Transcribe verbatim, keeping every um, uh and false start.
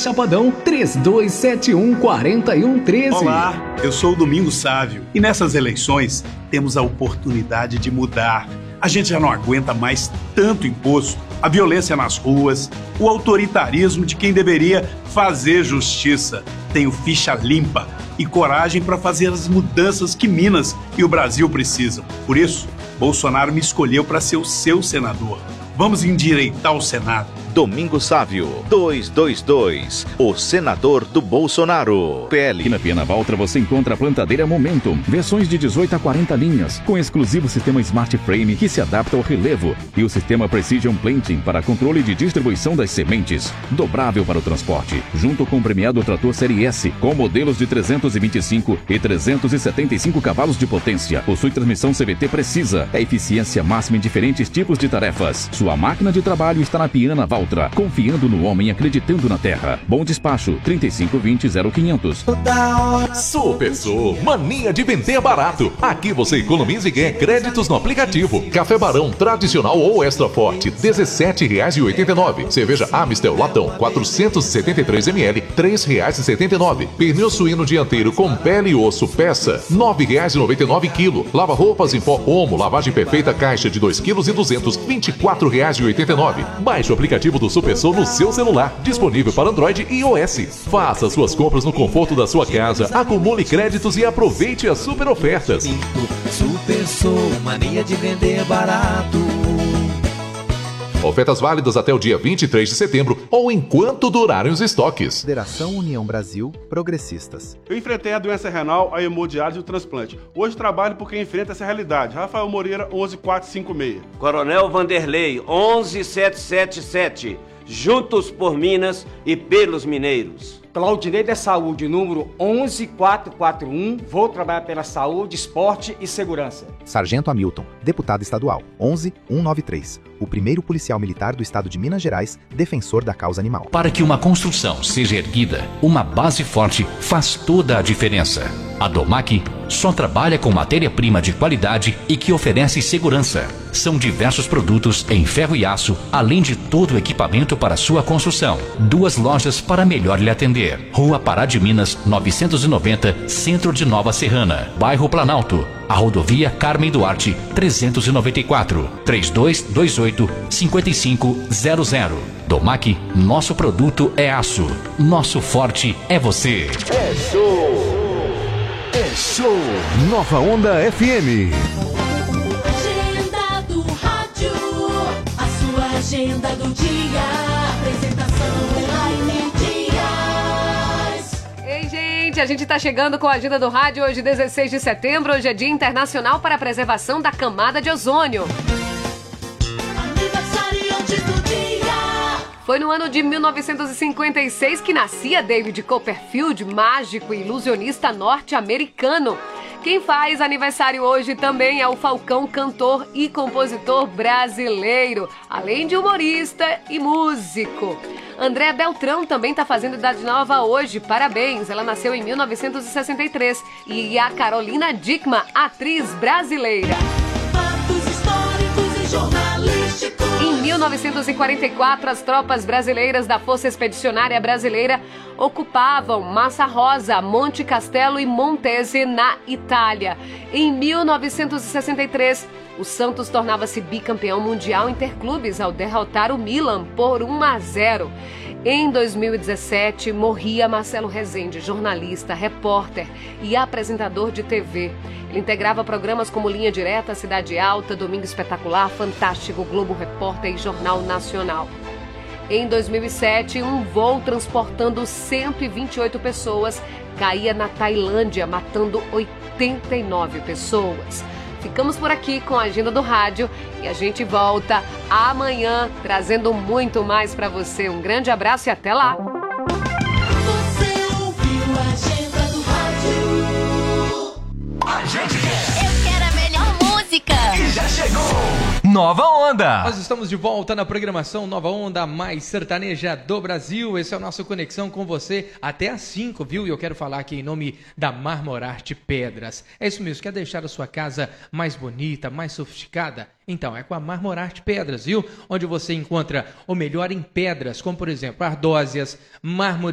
Chapadão, três dois sete um, quatro um um três. Olá, eu sou o Domingos Sávio e nessas eleições temos a oportunidade de mudar. A gente já não aguenta mais tanto imposto, a violência nas ruas, o autoritarismo de quem deveria fazer justiça. Tenho ficha limpa e coragem para fazer as mudanças que Minas e o Brasil precisam. Por isso, Bolsonaro me escolheu para ser o seu senador. Vamos endireitar o Senado. Domingos Sávio, duzentos e vinte e dois, o senador do Bolsonaro. P L. Aqui na Piana Valtra você encontra a plantadeira Momentum, versões de dezoito a quarenta linhas, com exclusivo sistema Smart Frame que se adapta ao relevo e o sistema Precision Planting para controle de distribuição das sementes, dobrável para o transporte, junto com o premiado trator Série S, com modelos de trezentos e vinte e cinco e trezentos e setenta e cinco cavalos de potência. Possui transmissão C V T precisa, é eficiência máxima em diferentes tipos de tarefas. Sua máquina de trabalho está na Piana Valtra. Confiando no homem, acreditando na terra. Bom despacho, trinta e cinco vinte, zero quinhentos. Super Sul, mania de vender barato. Aqui você economiza e ganha créditos no aplicativo. Café Barão tradicional ou extra forte, dezessete reais e oitenta e nove. Cerveja Amistel latão, quatrocentos e setenta e três mililitros, três reais e setenta e nove. Pneu suíno dianteiro com pele e osso peça, nove reais e noventa e nove quilo. Lava roupas em pó Omo, lavagem perfeita caixa de dois quilos e duzentos, vinte e quatro reais e oitenta e nove. Baixe o aplicativo do Super Sul no seu celular, disponível para Android e iOS. Faça suas compras no conforto da sua casa, acumule créditos e aproveite as super ofertas. Super Sul, mania de vender barato. Ofertas válidas até o dia vinte e três de setembro ou enquanto durarem os estoques. Federação União Brasil Progressistas. Eu enfrentei a doença renal, a hemodiálise e o transplante. Hoje trabalho por quem enfrenta essa realidade. Rafael Moreira, onze quatrocentos e cinquenta e seis. Coronel Vanderlei, onze setecentos e setenta e sete. Juntos por Minas e pelos mineiros. Claudinei da Saúde, número onze quatrocentos e quarenta e um. Vou trabalhar pela saúde, esporte e segurança. Sargento Hamilton, deputado estadual, onze mil cento e noventa e três. O primeiro policial militar do estado de Minas Gerais, defensor da causa animal. Para que uma construção seja erguida, uma base forte faz toda a diferença. A Domac só trabalha com matéria-prima de qualidade e que oferece segurança. São diversos produtos em ferro e aço, além de todo o equipamento para sua construção. Duas lojas para melhor lhe atender. Rua Pará de Minas, novecentos e noventa, Centro de Nova Serrana. Bairro Planalto. A rodovia Carmen Duarte, trezentos e noventa e quatro. trinta e dois vinte e oito, cinquenta e cinco zero zero. Domac, nosso produto é aço. Nosso forte é você. É show! É show! Nova Onda F M. Agenda do rádio, a sua agenda do dia. Apresentação Elaine Dias. Ei, gente, a gente tá chegando com a agenda do rádio hoje, dezesseis de setembro. Hoje é Dia Internacional para a Preservação da Camada de Ozônio. Aniversariantes do dia. Foi no ano de mil novecentos e cinquenta e seis que nascia David Copperfield, mágico e ilusionista norte-americano. Quem faz aniversário hoje também é o Falcão, cantor e compositor brasileiro, além de humorista e músico. Andréa Beltrão também está fazendo idade nova hoje, parabéns, ela nasceu em mil novecentos e sessenta e três. E a Carolina Dickmann, atriz brasileira. Fatos históricos e jornalísticos. Em mil novecentos e quarenta e quatro, as tropas brasileiras da Força Expedicionária Brasileira ocupavam Massa Rosa, Monte Castelo e Montese, na Itália. Em mil novecentos e sessenta e três, o Santos tornava-se bicampeão mundial interclubes ao derrotar o Milan por um a zero. Em dois mil e dezessete, morria Marcelo Rezende, jornalista, repórter e apresentador de T V. Ele integrava programas como Linha Direta, Cidade Alta, Domingo Espetacular, Fantástico, Globo Repórter e Jornal Nacional. Em dois mil e sete, um voo transportando cento e vinte e oito pessoas caía na Tailândia, matando oitenta e nove pessoas. Ficamos por aqui com a agenda do rádio e a gente volta amanhã trazendo muito mais para você. Um grande abraço e até lá! Você ouviu a agenda do rádio? A gente quer! Eu quero a melhor música! E já chegou! Nova Onda! Nós estamos de volta na programação Nova Onda, mais sertaneja do Brasil. Esse é o nosso Conexão com você até às cinco, viu? E eu quero falar aqui em nome da Marmorarte Pedras. É isso mesmo, quer deixar a sua casa mais bonita, mais sofisticada? Então, é com a Marmorarte Pedras, viu? Onde você encontra o melhor em pedras, como por exemplo, ardósias, mármore